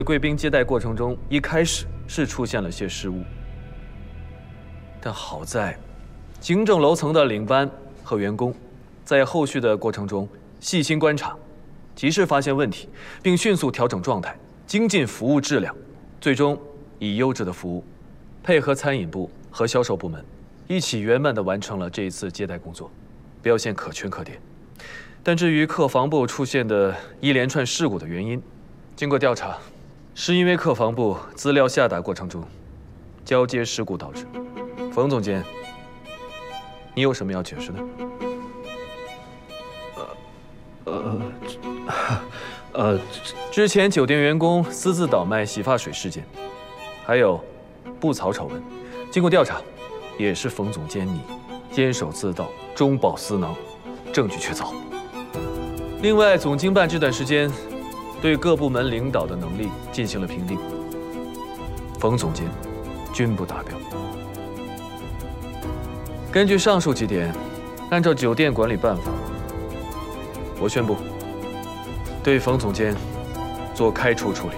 贵宾接待过程中，一开始是出现了些失误，但好在行政楼层的领班和员工在后续的过程中细心观察，及时发现问题，并迅速调整状态，精进服务质量，最终以优质的服务，配合餐饮部和销售部门，一起圆满地完成了这一次接待工作，表现可圈可点。但至于客房部出现的一连串事故的原因，经过调查，是因为客房部资料下达过程中交接事故导致。冯总监，你有什么要解释的？之前酒店员工私自倒卖洗发水事件，还有布草丑闻，经过调查，也是冯总监你监守自盗、中饱私囊，证据确凿。另外，总经办这段时间对各部门领导的能力进行了评定，冯总监均不达标。根据上述几点，按照酒店管理办法，我宣布对冯总监做开除处理。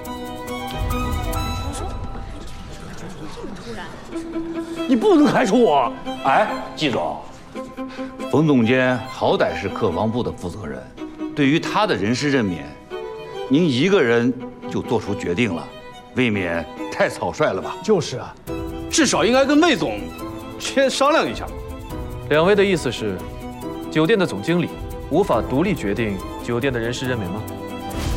你不能开除我！ 哎，季总，冯总监好歹是客房部的负责人，对于他的人事任免，您一个人就做出决定了，未免太草率了吧？ 就是啊，至少应该跟魏总先商量一下。 两位的意思是，酒店的总经理无法独立决定酒店的人事任免吗？